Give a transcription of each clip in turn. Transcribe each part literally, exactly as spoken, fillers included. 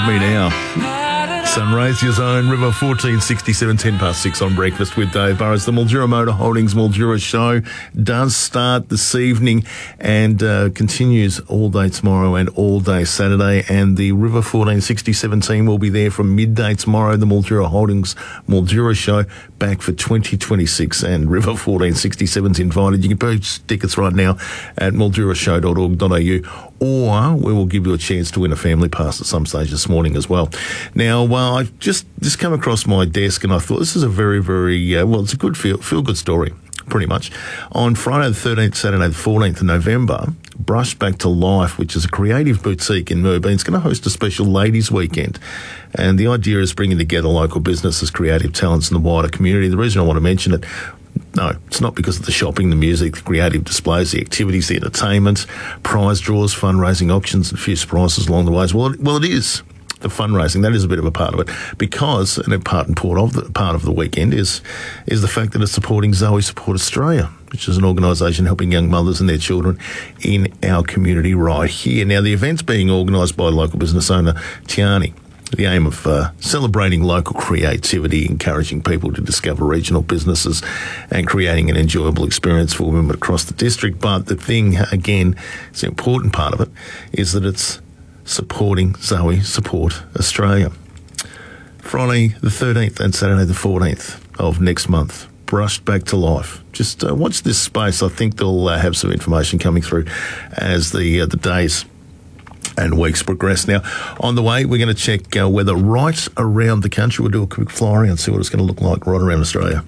Me now. Sunrise Your Zone, River fourteen sixty-seven, ten past six on Breakfast with Dave Burrows. The Mildura Motor Holdings Mildura show does start this evening and uh, continues all day tomorrow and all day Saturday. And the River fourteen sixty-seven team will be there from midday tomorrow. The Mildura Holdings Mildura show back for twenty twenty-six, and River fourteen sixty-seven's invited. You can purchase tickets right now at mildura show dot org dot a u, or we will give you a chance to win a family pass at some stage this morning as well. Now, well, I've just, just come across my desk and I thought this is a very, very, uh, well, it's a good feel, feel-good story, pretty much. On Friday the thirteenth, Saturday the fourteenth of November, Brush Back to Life, which is a creative boutique in Mooraboon, is going to host a special ladies' weekend. And the idea is bringing together local businesses, creative talents in the wider community. The reason I want to mention it, no, it's not because of the shopping, the music, the creative displays, the activities, the entertainment, prize draws, fundraising auctions, and a few surprises along the way. Well, it, well, it is. The fundraising, that is a bit of a part of it, because and a part and part of the part of the weekend is is the fact that it's supporting Zoe Support Australia, which is an organisation helping young mothers and their children in our community right here. Now, the event's being organised by local business owner Tiani. The aim of uh, celebrating local creativity, encouraging people to discover regional businesses and creating an enjoyable experience for women across the district. But the thing, again, it's an important part of it, is that it's supporting Zoe Support Australia. Friday the thirteenth and Saturday the fourteenth of next month, Brushed Back to Life. Just uh, watch this space. I think they'll uh, have some information coming through as the uh, the days and weeks progress. Now, on the way, we're going to check uh, weather right around the country. We'll do a quick flyer and see what it's going to look like right around Australia.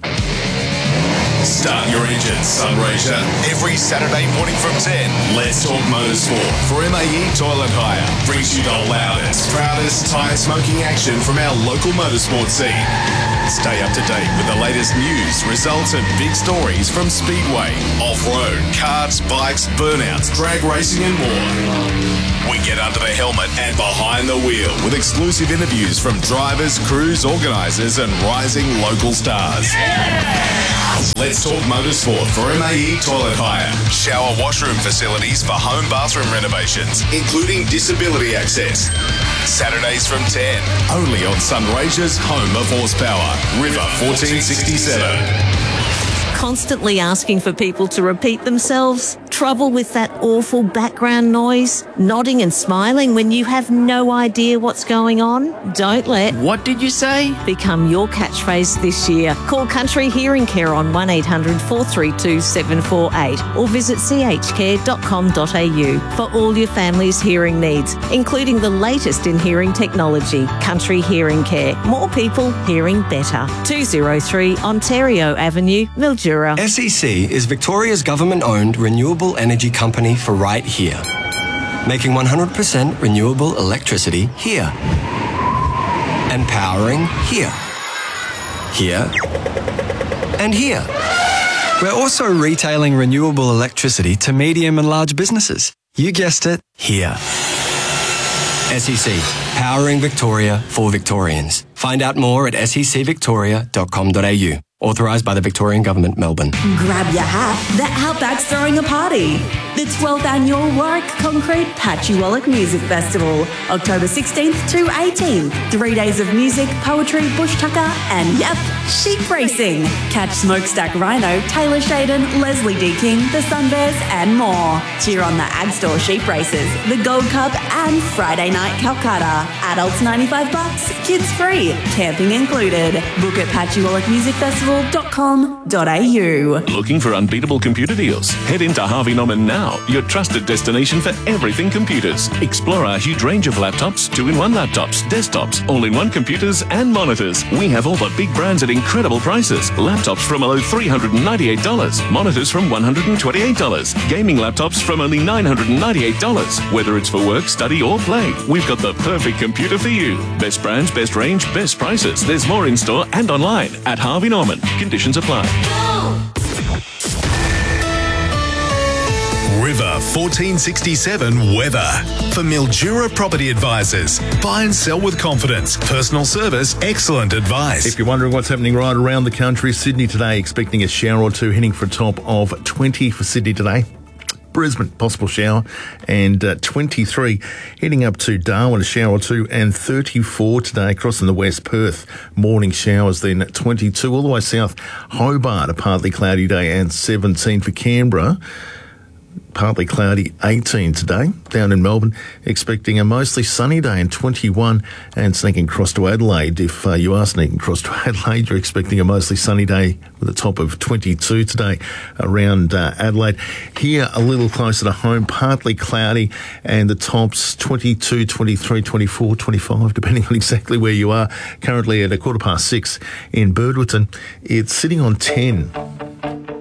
Start your engines, Sunraysia. Every Saturday morning from ten, Let's Talk Motorsport for M A E Toilet Hire. Brings you the loudest, proudest tyre smoking action from our local motorsport scene. Stay up to date with the latest news, results and big stories from Speedway, off-road, karts, bikes, burnouts, drag racing and more. We get under the helmet and behind the wheel with exclusive interviews from drivers, crews, organisers and rising local stars. Let's Talk Motorsport for M A E Toilet Hire. Shower washroom facilities for home bathroom renovations, including disability access. Saturdays from ten, only on Sunraysia's home of horsepower, River fourteen sixty-seven. Constantly asking for people to repeat themselves? Trouble with that awful background noise? Nodding and smiling when you have no idea what's going on? Don't let What did you say? become your catchphrase this year. Call Country Hearing Care on one eight hundred four three two seven four eight or visit c h care dot com dot a u for all your family's hearing needs, including the latest in hearing technology. Country Hearing Care. More people hearing better. two oh three Ontario Avenue, Mildura. S E C is Victoria's government-owned renewable energy company for right here, making one hundred percent renewable electricity here, and powering here, here, and here. We're also retailing renewable electricity to medium and large businesses. You guessed it, here. S E C, powering Victoria for Victorians. Find out more at s e c victoria dot com dot a u. Authorised by the Victorian Government, Melbourne. Grab your hat, the Outback's throwing a party. The twelfth Annual Warwick Concrete Patchy Wallach Music Festival, October sixteenth to eighteenth. Three days of music, poetry, bush tucker, and yep, sheep racing. Catch Smokestack Rhino, Taylor Shaden, Leslie D. King, the Sunbears, and more. Cheer on the Agstore Sheep Races, the Gold Cup, and Friday Night Calcutta. Adults ninety-five bucks, kids free, camping included. Book at patchy wallach music festival dot com dot a u. Looking for unbeatable computer deals? Head into Harvey Norman now, your trusted destination for everything computers. Explore our huge range of laptops, two-in-one laptops, desktops, all-in-one computers and monitors. We have all the big brands at incredible prices. Laptops from below three hundred ninety-eight dollars, monitors from one hundred twenty-eight dollars, gaming laptops from only nine hundred ninety-eight dollars. Whether it's for work, study or play, we've got the perfect computer for you. Best brands, best range, best prices. There's more in store and online at Harvey Norman. Conditions apply. River fourteen sixty-seven weather. For Mildura Property Advisors. Buy and sell with confidence. Personal service, excellent advice. If you're wondering what's happening right around the country, Sydney today expecting a shower or two, heading for a top of twenty for Sydney today. Brisbane, possible shower, and uh, twenty-three. Heading up to Darwin, a shower or two, and thirty-four today. Across in the west, Perth, morning showers, then twenty-two. All the way south, Hobart, a partly cloudy day, and seventeen for Canberra. Partly cloudy, eighteen today. Down in Melbourne, expecting a mostly sunny day and twenty-one, and sneaking across to Adelaide. If uh, you are sneaking across to Adelaide, you're expecting a mostly sunny day with a top of twenty-two today around uh, Adelaide. Here, a little closer to home, partly cloudy, and the tops twenty-two, twenty-three, twenty-four, twenty-five, depending on exactly where you are. Currently at a quarter past six in Birdwitton, it's sitting on ten.